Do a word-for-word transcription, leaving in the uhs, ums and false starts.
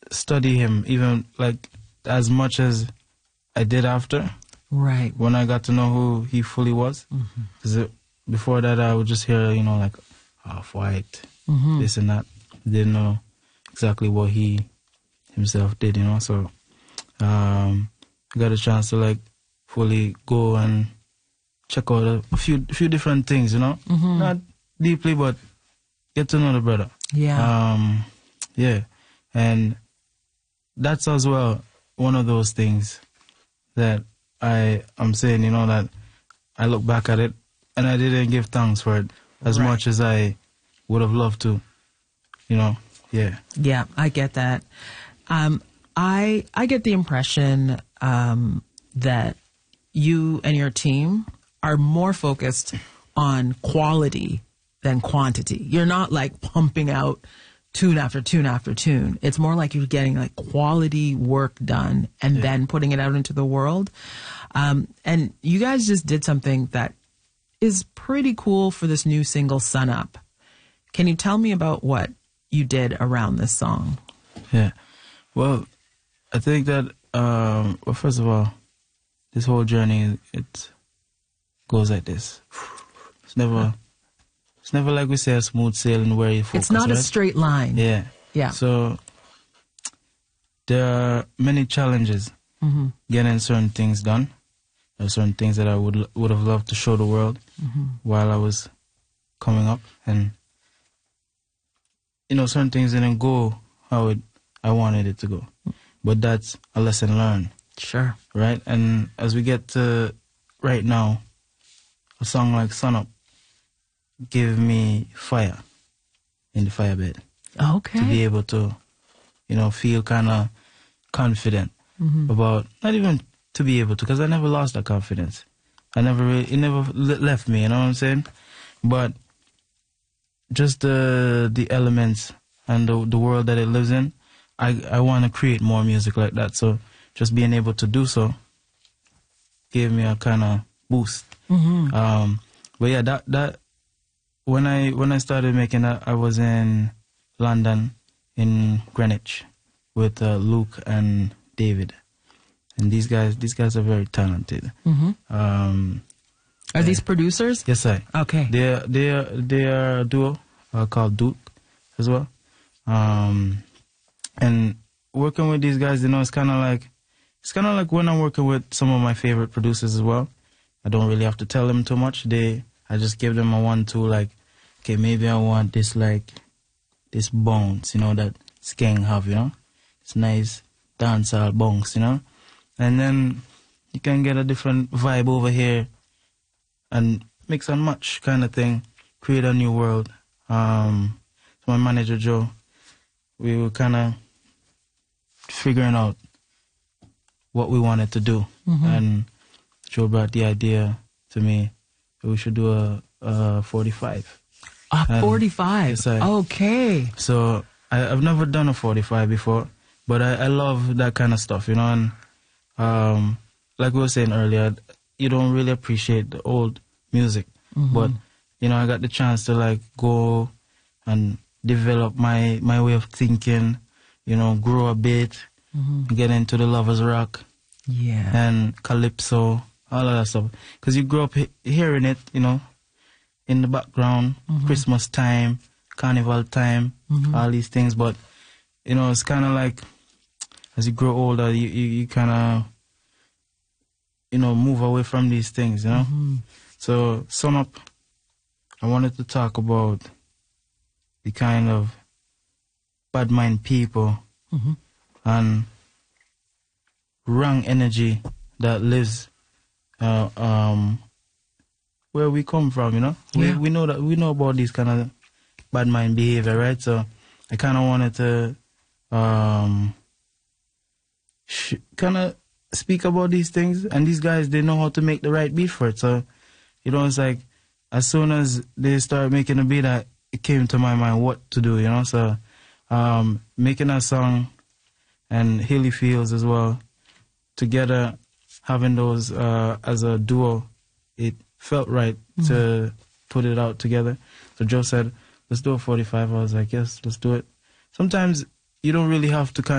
study him, even like as much as I did after. Right. When I got to know who he fully was. Because mm-hmm. before that, I would just hear, you know, like, Off-White, mm-hmm. this and that. Didn't know exactly what he himself did, you know. So um, I got a chance to, like, fully go and check out a, a few a few different things, you know. Mm-hmm. Not deeply, but get to know the brother. Yeah. Um, yeah. And that's as well one of those things that I am saying, you know, that I look back at it and I didn't give thanks for it as right. much as I would have loved to, you know. Yeah. Yeah, I get that. Um, I I get the impression um, that you and your team are more focused on quality than quantity. You're not like pumping out tune after tune after tune. It's more like you're getting like quality work done and yeah. then putting it out into the world. Um, and you guys just did something that is pretty cool for this new single, Sun Up. Can you tell me about what you did around this song? Yeah. Well, I think that, um, well, first of all, this whole journey, it goes like this. It's never, it's never like we say a smooth sailing where you focus, it's not right? a straight line. Yeah. Yeah. So there are many challenges mm-hmm. getting certain things done. There are certain things that I would would have loved to show the world mm-hmm. while I was coming up, and you know, certain things didn't go how it, I wanted it to go. But that's a lesson learned. Sure. Right? And as we get to right now, a song like Sun Up gave me fire in the firebed. Okay. To be able to, you know, feel kind of confident mm-hmm. about, not even to be able to, because I never lost that confidence. I never really, it never left me, you know what I'm saying? But just the the elements and the, the world that it lives in, I, I want to create more music like that. So just being able to do so gave me a kind of boost. Mm-hmm. Um, but yeah, that that when I when I started making that, I was in London, in Greenwich, with uh, Luke and David, and these guys these guys are very talented. Mm-hmm. Um, are these producers? Yes, I. Okay. They are they are they are a duo uh, called Duke as well. Um, and working with these guys, you know, it's kind of like it's kind of like when I'm working with some of my favorite producers as well. I don't really have to tell them too much. They, I just give them a one, two, like, okay, maybe I want this, like, this bounce, you know, that Skeng have, you know. It's nice dancehall bounce, you know. And then you can get a different vibe over here and mix and match kind of thing, create a new world. Um, so my manager, Joe, we were kind of figuring out what we wanted to do. Mm-hmm. And Joe brought the idea to me that we should do a, a forty-five. A and forty-five? Yes, I, okay. So I, I've never done a forty-five before, but I, I love that kind of stuff, you know. And um, like we were saying earlier, you don't really appreciate the old music. Mm-hmm. But, you know, I got the chance to, like, go and develop my, my way of thinking, you know, grow a bit, mm-hmm. get into the Lovers Rock. Yeah. And Calypso, all of that stuff. Because you grow up he hearing it, you know, in the background, mm-hmm. Christmas time, Carnival time, mm-hmm. all these things. But, you know, it's kind of like, as you grow older, you, you, you kind of, you know, move away from these things, you know. Mm-hmm. So, Sun Up, I wanted to talk about the kind of bad mind people mm-hmm. and wrong energy that lives uh, um, where we come from, you know. Yeah. We we know that we know about this kind of bad mind behavior, right? So I kind of wanted to um, kind of speak about these things, and these guys, they know how to make the right beat for it. So, you know, it's like as soon as they started making a beat, I, it came to my mind what to do, you know. So um, making a song and Hilly Fields as well together, having those uh, as a duo, it felt right mm-hmm. to put it out together. So Joe said, let's do a forty-five. I was like, yes, let's do it. Sometimes you don't really have to kind